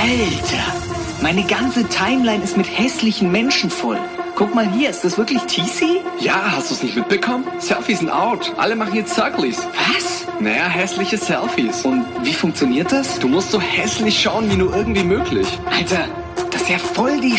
Alter, meine ganze Timeline ist mit hässlichen Menschen voll. Guck mal hier, ist das wirklich TC? Ja, hast du es nicht mitbekommen? Selfies sind out. Alle machen jetzt Circlies. Was? Naja, hässliche Selfies. Und wie funktioniert das? Du musst so hässlich schauen wie nur irgendwie möglich. Alter, das ist ja voll die